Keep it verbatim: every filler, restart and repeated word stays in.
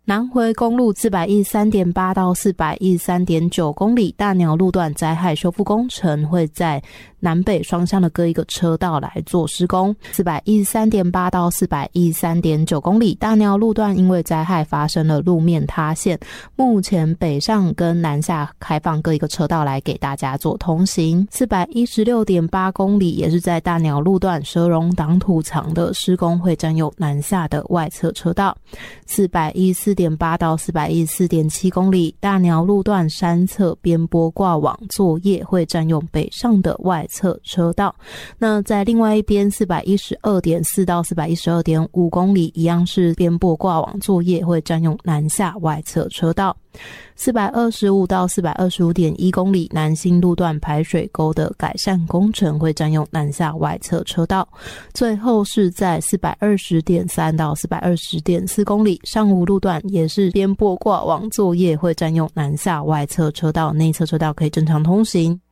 南回公路四百一十三点八到四百一十三点九公里大鸟路段灾害修复工程会在南北双向的各一个车道来做施工。四百一十三点八到四百一十三点九公里大鸟路段因为灾害发生了路面塌陷，目前北上跟南下开放各一个车道来给大家做通行。四百一十六点八公里也是在大鸟路段蛇荣挡土墙的施工会占用南下的外侧车道。四百一十四点八到四百一十四点七公里大鸟路段山侧边坡挂网作业会占用北上的外侧车道。那在另外一边 四百一十二点四到四百一十二点五公里一样是边坡挂网作业会占用南下外侧车道。四百二十五到四百二十五点一公里南新路段排水沟的改善工程会占用南下外侧车道。最后是在四百二十点三到四百二十点四公里上武路段也是边坡挂网作业会占用南下外侧车道，内侧车道可以正常通行。